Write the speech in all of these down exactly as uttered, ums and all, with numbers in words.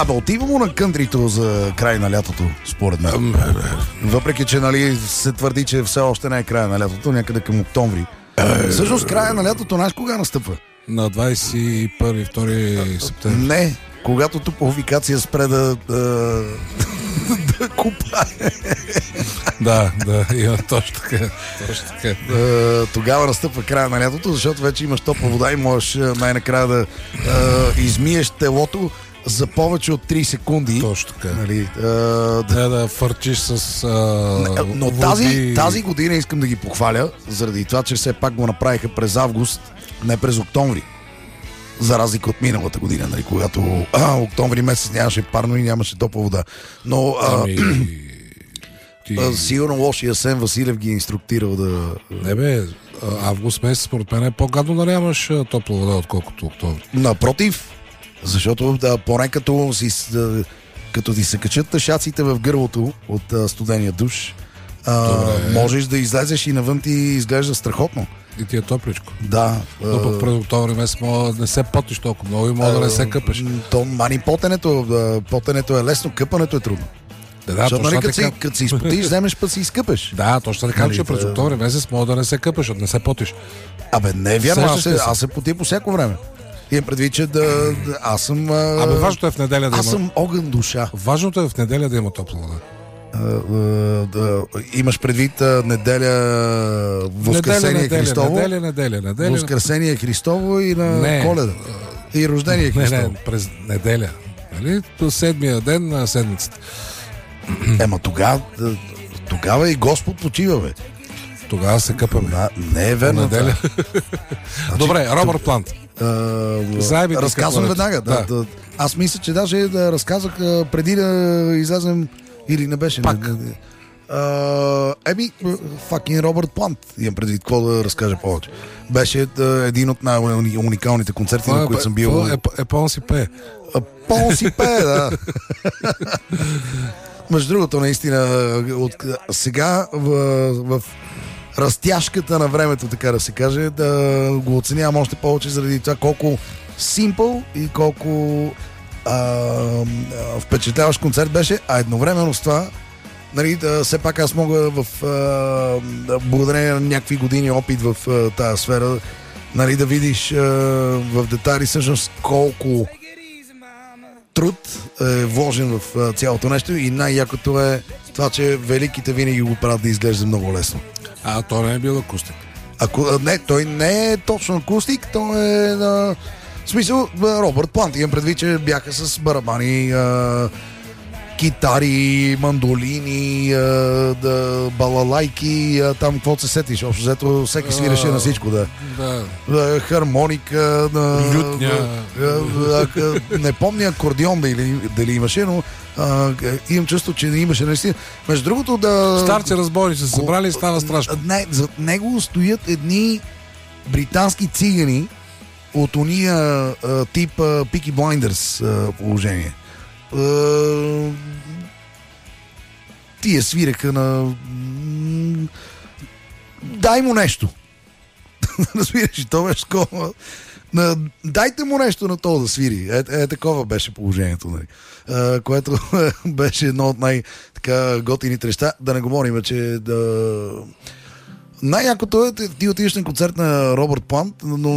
Абе, отива му на кънтрито за край на лятото, според мен. Въпреки, че нали, се твърди, че все още не е края на лятото, някъде към октомври. Всъщност края на лятото, знаеш кога настъпва? На двадесет и първи втори септември. Не, когато топлофикация спре да, да, да купае. Да, да, има точно така. Точно така. Тогава настъпва края на лятото, защото вече имаш топла вода и можеш най-накрая да а, измиеш телото за повече от три секунди. Точно така. Нали, а, да, да, да фърчиш с а, но води... тази, тази година искам да ги похваля, заради това, че все пак го направиха през август, не през октомври. За разлика от миналата година, нали, когато а, октомври месец нямаше парно и нямаше топла вода. Но а, ами, ти... а, сигурно лошия Асен Василев ги е инструктирал да... Не бе, август месец според мен е по-гадно да нямаш топла вода, отколкото октомври. Напротив, защото да, поне като, си, да, като ти се качат тъшаците в гърлото от а, студения душ, а, можеш да излезеш и навън ти изглежда страхотно. И ти е топличко. Да. Но пък през октомври месец мога да не се потиш толкова много и мога да не се къпеш. То мани потенето, потенето е лесно, къпането е трудно. Да, да, защото нали, като, така... си, като си изпотиш, вземеш път си изкъпеш. Да, точно така, че през октомври месец мога да не се къпеш, да не се потиш. Абе, не е вярно, аз се, аз се потия по всяко време. Имам предвид, че да, да аз съм... А... Абе, важното е в неделя да има... Аз съм огън душа. Важното е в неделя да има топла вода. Uh, uh, uh, имаш предвид uh, неделя Воскресение неделя, Христово, неделя, неделя, неделя, Воскресение Христово и на не, Коледа и рождение Христово. Не, не, през неделя, нали? До седмия ден на седмицата. Ема тогава тогава и Господ почива, бе. Тогава се къпаме. Да, не е верно. Неделя. Добре, Робърт Плант. Uh, разказвам веднага. Да. Да, да. Аз мисля, че даже да разказах uh, преди да излезем. Или не беше? Пак. Uh, еми, факин Робърт Плант. Имам предвид, какво да разкажа повече. Беше uh, един от най-уникалните концерти, на които съм бил. Е, е Пон си пее. Пон си пее, да. Между другото, наистина, от, сега в, в разтяжката на времето, така да се каже, да го оценявам още повече заради това колко симпъл и колко а, а, впечатляващ концерт беше, а едновременно с това, нали, да, все пак аз мога в а, благодарение на някакви години опит в а, тази сфера, нали, да видиш а, в детайли всъщност колко труд е вложен в а, цялото нещо и най-якото е това, че великите винаги го правят да изглежда много лесно. А то не е бил акустик. Ако, не, той не е точно акустик, той е на... В смисъл, Робърт Плант. Имам предвид, че бяха с барабани, а, китари, мандолини, а, да, балалайки, а, там какво се сетиш. Общо взето всеки свиреше на всичко, да. Да. да хармоника, да, лютня. Да, да, да, не помня акордеон дали, дали имаше, но а, имам чувство, че не имаше наистина. Между другото да... Старци разбори се събрали и става страшно. Не, зад него стоят едни британски цигани от уния а, тип Peaky Blinders а, положение. А, тия свиреха на... Дай му нещо. Разбираш, и то беше такова. На... Дайте му нещо на то да свири. Е, е такова беше положението. Нали. А, което беше едно от най-готините неща. Да не говорим, че да... Най-якото е, ти отидеш на концерт на Робърт Плант, но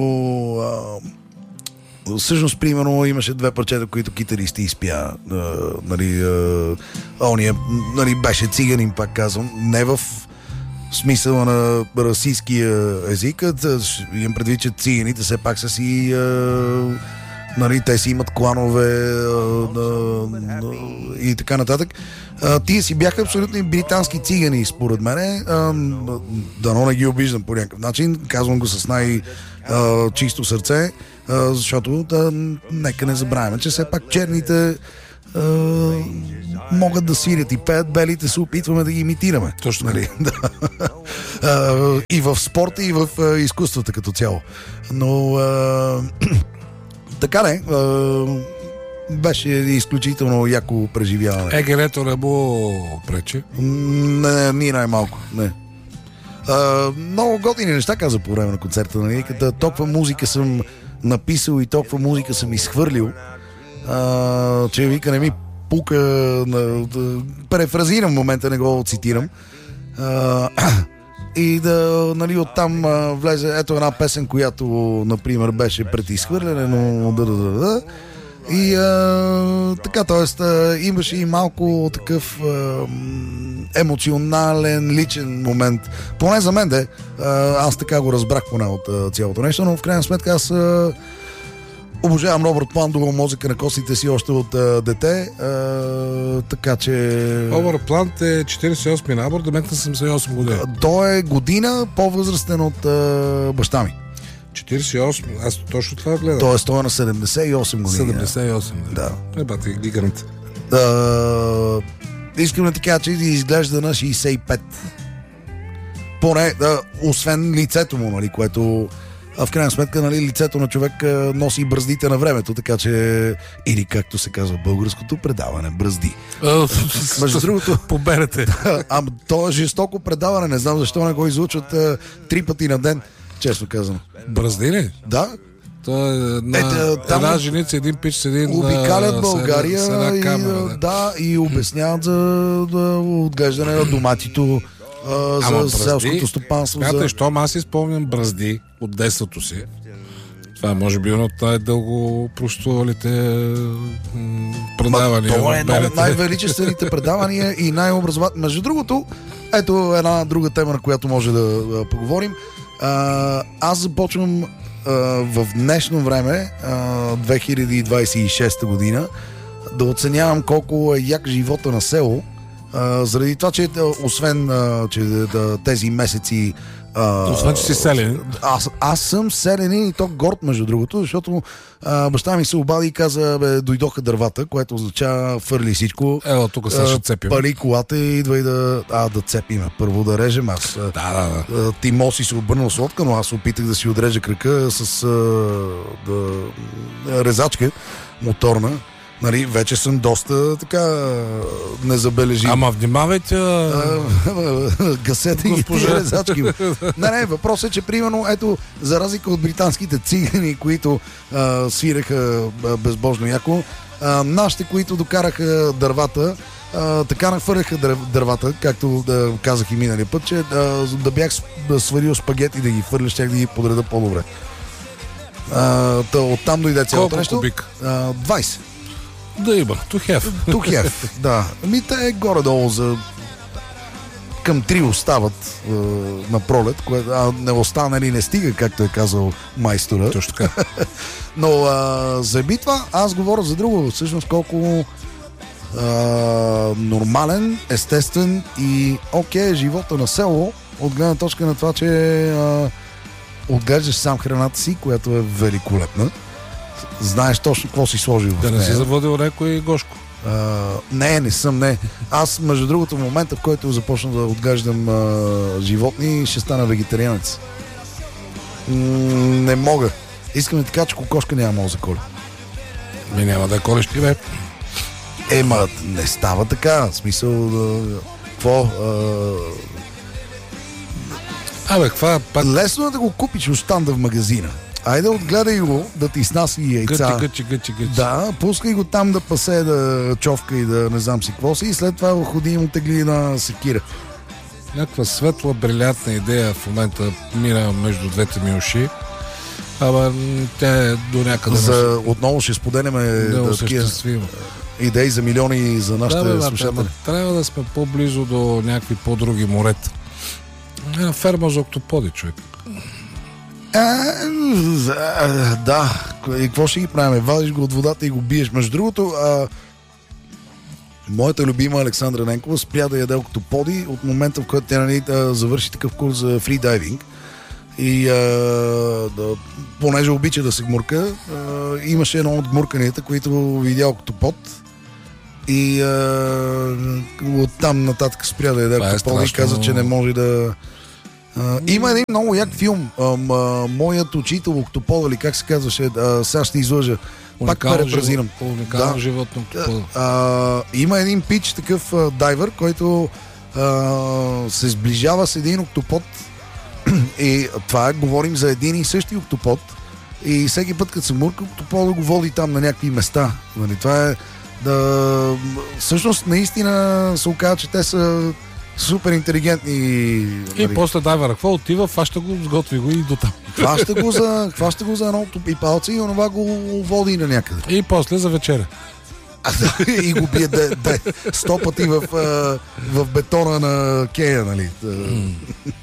а, всъщност, примерно, имаше две парчета, които китаристи изпя. А, нали, а, ония, нали, беше циганин, пак казвам, не в смисъла на расистския език. Имам предвид, че циганите все пак са си... А, нали, те си имат кланове а, а, а, и така нататък. А, тия си бяха абсолютно британски цигани, според мен. Дано не ги обиждам по някакъв начин. Казвам го с най-чисто сърце, а, защото да, нека не забравяме, че все пак черните а, могат да свирят и пеят, белите се опитваме да ги имитираме. Точно. Нали? а, и в спорта, и в а, изкуствата като цяло. Но а, така не, беше изключително яко преживяване. Егерето не му пречи? Не, ни най-малко, не. А, много готини неща каза по време на концерта, нали? Като толкова музика съм написал и толкова музика съм изхвърлил, а, че вика не ми пука, на, да, префразирам в момента, не го цитирам. А, и да, нали, оттам а, влезе ето една песен, която, например, беше пред изхвърляне, но да, да, да, да. И а, така, т.е. имаше и малко такъв а, емоционален, личен момент. Поне за мен, де. А, аз така го разбрах поне от а, цялото нещо, но в крайна сметка аз а, обожавам Робърт Плант, до музика на костите си още от а, дете. А, така че... Робърт Плант е четиридесет и осми набор, до мен на седемдесет и осем години. Той е година по-възрастен от а, баща ми. четиридесет и осем, аз точно това гледам. Тоест той е на седемдесет и осем години. седемдесет и осем, да. Да. Е, бате, гигант. Uh, искам да ти кажа, че изглежда на шейсет и пет. Поне, да, освен лицето му, нали, което а в крайна сметка, нали, лицето на човек носи бръздите на времето, така че или както се казва българското предаване, бръзди. Между другото, поберете. Ама то е жестоко предаване, не знам защо не го излучват а, три пъти на ден, честно казвам. Бръзди ли? Да. Той е на Е, там една женица, един пич с един... обикалят България с една, с една камера, и, да. да, и обясняват за да, отглеждане на доматито, а, за Ама селското стопанство. Смятай, За... щом аз си спомням бръзди от детството си. Това може би едно от най-дълго прощувалите м- предавания. Това е в едно от БНТ. най-величествените предавания и най-образователни. Между другото, ето една друга тема, на която може да, да поговорим. А, аз започвам а, в днешно време, а, две хиляди двадесет и шеста година, да оценявам колко е як живота на село, а, заради това, че а, освен а, че, да, тези месеци а, Освен, че си селен. Аз, аз съм селен и то горд, между другото, защото а, баща ми се обади и каза, бе, дойдоха дървата, което означава фърли всичко. Ела, тук сега ще цепим. Пали колата и идва и да... А, да цепиме. Първо да режем аз. Да, да, да. Ти Моси се обърнал с лодка, но аз опитах да си отрежа крака с а, да, резачка моторна. Нали, вече съм доста така незабележим. Ама внимавайте. Гасете ги тия резачки. Не, не, въпросът е, че примерно, ето, за разлика от британските цигани, които а, свиреха а, безбожно яко, а, нашите, които докараха дървата, а, така нахвърляха дървата, както да казах и миналия път, че а, да бях сварил спагети да ги фърля, щях да ги подреда по-добре. А, та, оттам дойде цялото нещо. Колко кубик? А, двадесет. Да има, to have. To have, да. Ами те е горе-долу за към три остават е, на пролет, кое, а не остана ли не стига, както е казал майстора. Точно така. Но а, за битва аз говоря за друго. Всъщност колко а, нормален, естествен и окей живота на село, от гледна точка на това, че а, отглеждаш сам храната си, която е великолепна. Знаеш точно какво си сложил в Да не нея. си заводил някой Гошко. Uh, не, не съм, не. Аз, между другото, в момента, в който започна да отглеждам uh, животни, ще стана вегетарианец. М- не мога. Искам да ти кажа, че кокошка няма мога да заколя. Ми няма да колеш ти, бе. Ема, не става така. В смисъл, uh, какво? Uh, Абе, каква пак... лесно е да го купиш от щанда в магазина. Айде, отгледай го, да ти снаси яйца. Гъчи, гъчи, гъчи, гъчи. Да, пускай го там да пасе, да човка и да не знам си какво си, и след това ходи и му тегли на секира. Някаква светла, брилянтна идея в момента мира между двете ми уши. Ама тя е до някъде За, отново ще споделяме да, такива неосъществима. идеи за милиони за нашите Да, бе, слушатели. ама трябва да сме по-близо до някакви по-други морета. Една ферма за октоподи, човек. А, а, да, и какво ще ги правим? Вадиш го от водата и го биеш. Между другото, а, моята любима Александра Ненкова спря да яде октоподи от момента, в който тя, нали, да завърши такъв курс за фридайвинг. И а, да, понеже обича да се гмурка, а, имаше едно от гмурканията, които видя октопод. И а, оттам нататък спря да яде Това е октоподи и страшно. каза, че не може да... Uh, има един много як филм. Uh, uh, моят учител Октопод, или как се казваше, uh, сега ще излъжа. Пак перефразирам. Уникално Да. животно октопода. Uh, има един пич, такъв uh, дайвер, който uh, се сближава с един октопод. И това е, говорим за един и същи октопод. И всеки път, като се мурка, Топола да го води там на някакви места. Нали? Това е да... Всъщност, наистина се оказа, че те са супер интелигентни. И нали? После дайвера, какво отива, фаща го, сготви го и до там. Хваща го за, хваща го за едно топи палца и онова го води на някъде. И после за вечеря. И го бие де, де, сто пъти в, в бетона на Кея, нали? Mm.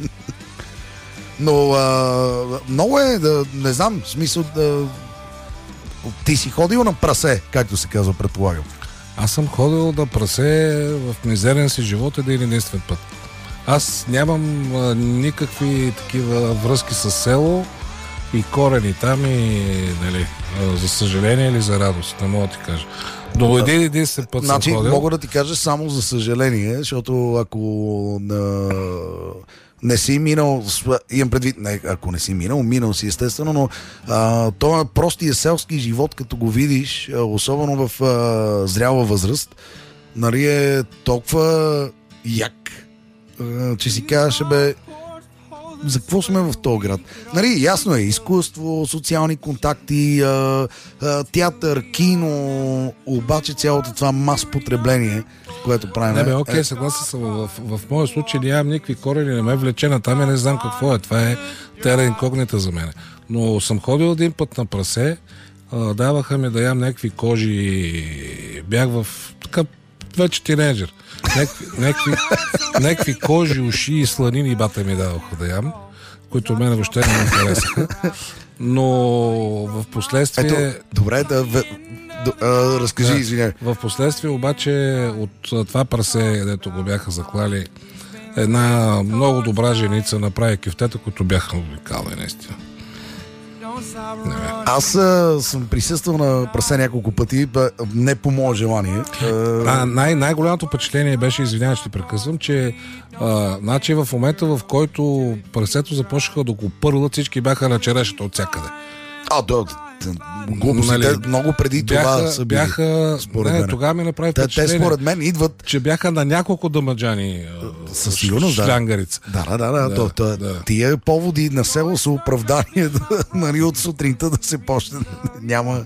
Но а, много е, да, не знам, в смисъл да... Ти си ходил на прасе, както се казва, предполагам. Аз съм ходил да прасе в мизерен си живот един единствен път. Аз нямам а, никакви такива връзки с село и корени там и, нали, а, за съжаление или за радост, не мога да ти кажа. До един единствен път значи, съм ходил. Мога да ти кажа само за съжаление, защото ако на... не си минал, имам предвид, не, ако не си минал, минал си естествено, но а, това простия селски живот, като го видиш, особено в а, зряла възраст, нали е толкова як, а, че си казваш, бе, за какво сме в този град? Нали, ясно е, изкуство, социални контакти, а, а, театър, кино, обаче цялото това мас потребление, което правим. Не бе, окей, съгласен съм. В, в, в моя случай нямам никакви корени, не ме влече на там и не знам какво е. Това е тера инкогнита за мен. Но съм ходил един път на прасе, а, даваха ми да ям някакви кожи, бях в така вече тинейджър. Някакви, някакви кожи, уши и сланини бата ми даваха да ям, които мене въобще не ми харесаха. Но в последствие... Ето, добре, да... А, разкажи, да, извиняй. В последствие обаче от това прасе, дето го бяха заклали, една много добра женица направи кюфтета, които бяха уникални, наистина. Аз а, съм присъствал на прасе няколко пъти, бе, не по мое желание. А, най- най-голямото впечатление беше, извинявай, че ти прекъсвам, че а, значи в момента, в който прасето започнаха да го пърлят, всички бяха на черешата от всякъде. А, да, глупостите, нали, много преди бяха, това са били, бяха, според не, мен. Тогава ми направи впечатление. Те, според мен, идват... Че бяха на няколко дамаджани със сигурност, шлянгарица. Да, да, да. да, да, да, да. Тия поводи на село са оправдание, нали, от сутринта да се почне. Няма...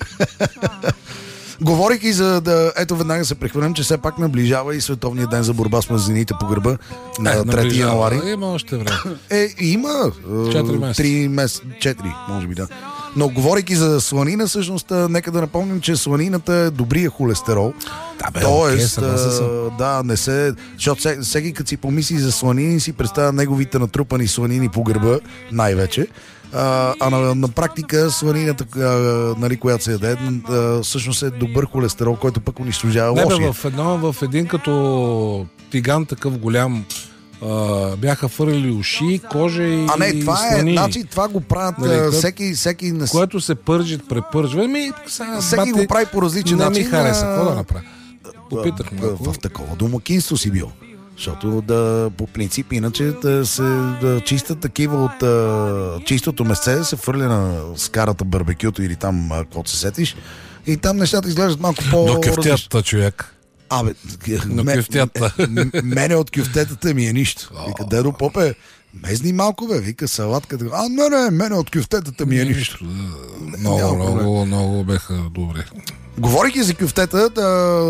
Говорейки за да... Ето, веднага се прехвърлям, че все пак наближава и Световния ден за борба с мазнините по гърба на трети януари. Има още време. Е, има. четири месеца. три месеца. четири, може би, да. Но говорейки за сланина, всъщност, нека да напомним, че сланината е добрия холестерол. Да, бе, Тоест, окей, да, не се... Защото всеки, като си помисли за сланини, си представя неговите натрупани сланини по гърба, най-вече. А, а на, на практика сланината, а, нали, която се яде, а, всъщност е добър холестерол, който пък унищожава лошия. Не бе, в, едно, в един като тиган такъв голям Uh, бяха фърли уши, кожа и а не, това сланини. е, значи това го правят, нали, всеки, всеки... Което се пържи, препържва. Ми, сега, всеки бати, го прави по различен не начин. Не ми хареса, какво да направя? Попитах в, в такова домакинство си бил. Защото да, по принцип, иначе да се да чистят такива от а, чистото месце, се фърля на скарата барбекюто или там, каквото се сетиш, и там нещата изглеждат малко по... До кефтията, човек. Абе, ме, мене от кюфтетата ми е нищо. Вика, дедо попе, мезни малко, бе, вика, салатка. А, не, не, мене от кюфтетата ми е нищо. Много, много, много беха добре. Говорейки за кюфтета, да,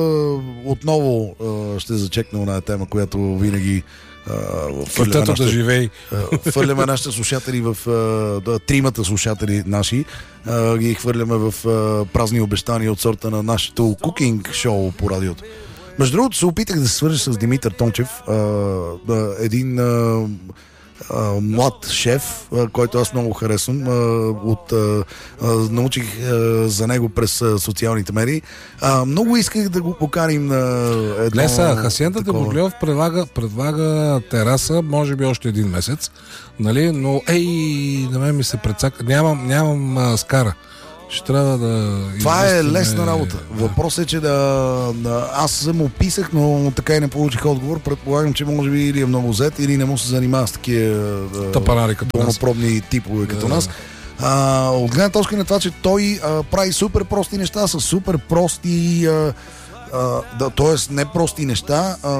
отново а, ще зачекна на тема, която винаги кюфтето да живей. Хвърляме нашите слушатели в да, тримата слушатели наши, а, ги хвърляме в а, празни обещания от сорта на нашето кукинг шоу по радиото. Между другото, се опитах да се свържа с Димитър Тончев, а, а, един а, а, млад шеф, а, който аз много харесвам. А, от, а, а, научих а, за него през а, социалните медии. А, много исках да го поканим на едно... Леса, Хасиента Дебоглев предлага, предлага тераса, може би още един месец, нали? Но ей, на мен ми се прецака. Нямам, нямам а, скара. Ще трябва да... Това е лесна работа. Въпросът е, че да, да... Аз съм описах, но така и не получих отговор. Предполагам, че може би или е много зет, или не му се занимава с такива тапанари като нас. Пълнопробни типове като да. нас. А, от гледна точка на това, че той а, прави супер прости неща с супер прости... А, а, да, т.е. не прости неща. А,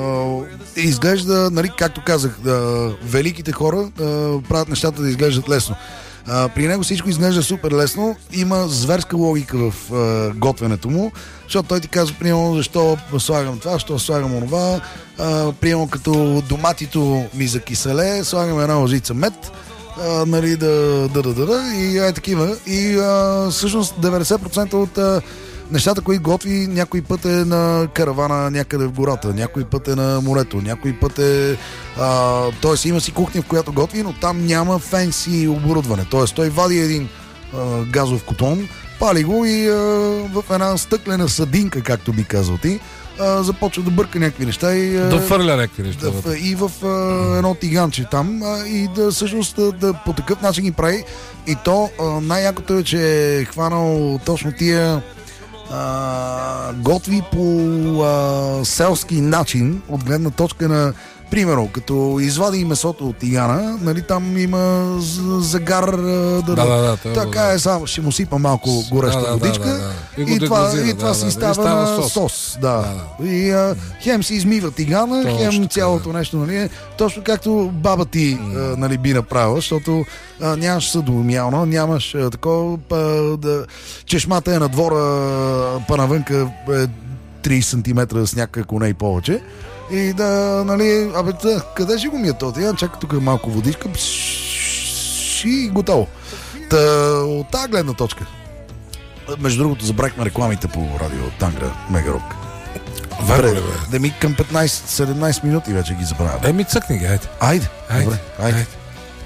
изглежда, нали, както казах, да, великите хора а, правят нещата да изглеждат лесно. А, при него всичко изглежда супер лесно. Има зверска логика в а, готвенето му, защото той ти казва, примерно, защо слагам това, защо слагам онова. А, примерно, като доматито ми закиселе, слагам една лъжица мед, а, нали, да, да, да, да, да, и е такива. И а, всъщност деветдесет процента от а, нещата, които готви, някой път е на каравана някъде в гората, някой път е на морето, някой път е... А, тоест има си кухня, в която готви, но там няма фенси оборудване. Тоест той вади един а, газов котон, пали го и а, в една стъклена съдинка, както би казал ти, а, започва да бърка някакви неща и... А, да фърля някакви неща. Да, и в а, едно тиганче там а, и да всъщност да, да, по такъв начин ги прави. И то а, най-якото е, че е хванал точно тия Uh, готви по uh, селски начин, от гледна точка на, примерно, като извади месото от тигана, нали, там има загар, uh, да, да, да, да, така да. Е, само ще му сипа малко гореща да, да, водичка да, да, да. И, и, това, дегазира, и това да, си да, става, става на сос. сос. Да. Да, да. И uh, хем си измива тигана, Точно хем така, цялото да. нещо, нали, точно както баба ти mm. uh, нали, би направила, защото uh, нямаш съдомялна, нямаш uh, такова, uh, да, чешмата е на двора, па навънка е трийсет сантиметра сняг, ако не и повече. И да, нали, абе, да, къде ще го мия то? Я чакай тук малко водичка и готово. Та, от тази гледна точка. Между другото, забрахме рекламите по радио Тангра, Мегарок. Верно ли, бе? Да ми към петнайсет-седемнайсет минути вече ги забравя. Еми, цъкни ги, айде. Айде, Айде, добре, айде. айде.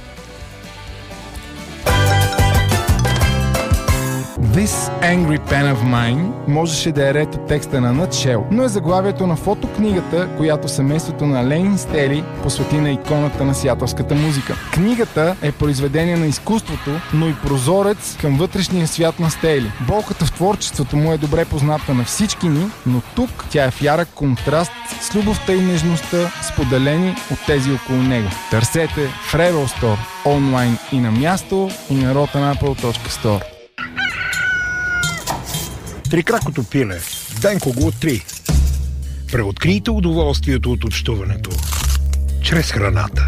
This Angry Pen of Mine можеше да е ред от текста на Nutshell, но е заглавието на фотокнигата, която семейството на Ленин Стели посвети на иконата на сиатълската музика. Книгата е произведение на изкуството, но и прозорец към вътрешния свят на Стели. Болката в творчеството му е добре позната на всички ни, но тук тя е в ярък контраст с любовта и нежността, споделени от тези около него. Търсете в Rebel Store онлайн и на място, и на rotten apple точка store. Трикракото пиле. Денко го три. Преоткрийте удоволствието от общуването чрез храната.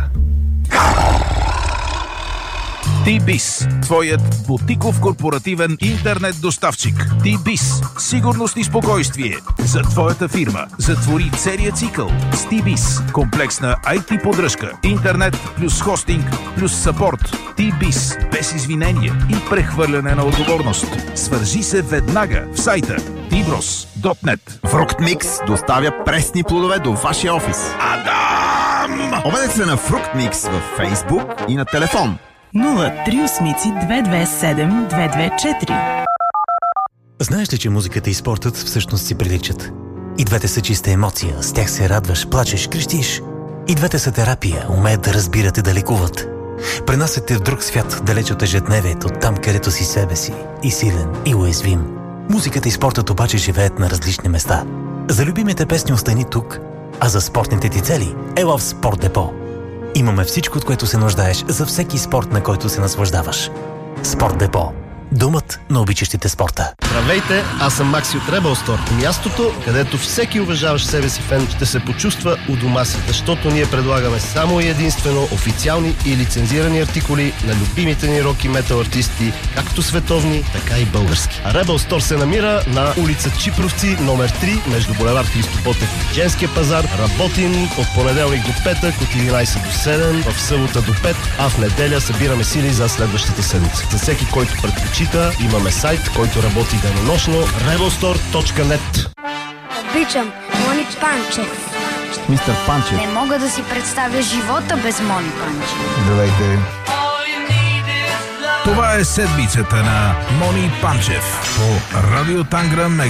T-Biz, твоят бутиков корпоративен интернет доставчик. T-Biz, сигурност и спокойствие за твоята фирма. Затвори целия цикъл с T-Biz. Комплексна ай ти поддръжка, интернет плюс хостинг плюс съпорт. T-Biz, без извинения и прехвърляне на отговорност. Свържи се веднага в сайта ти брос точка нет. Fructmix доставя пресни плодове до вашия офис. Адам! Обадете се на Fructmix във Facebook и на телефон нула три осмици две две седем две две четири. Знаеш ли, че музиката и спортът всъщност си приличат? И двете са чиста емоция, с тях се радваш, плачеш, крещиш. И двете са терапия, умеят да разбират и да лекуват. Пренасят те в друг свят, далеч от ежедневието, там където си себе си, и силен, и уязвим. Музиката и спортът обаче живеят на различни места. За любимите песни остани тук, а за спортните ти цели ела в Спорт Депо. Имаме всичко, от което се нуждаеш за всеки спорт, на който се наслаждаваш. Спорт Депо. Думът на обичащите спорта. Здравейте, аз съм Макси от Rebel Store. Мястото, където всеки уважаващ себе си фен ще се почувства у дома си, защото ние предлагаме само и единствено официални и лицензирани артикули на любимите ни рок и метал артисти, както световни, така и български. А Rebel Store се намира на улица Чипровци, номер три, между булевард Христо Ботев и Женския пазар. Работим от понеделник до петък, от единайсет до седем, в събота до пет, а в неделя събираме сили за следващата седмица. За всеки, който предпочита, имаме сайт, който работи денонощно rebel store точка нет. Обичам Мони Панчев. Мистер Панчев. Не мога да си представя живота без Мони Панчев. Здравейте. Това е седмицата на Мони Панчев по Радио Тангра Мега.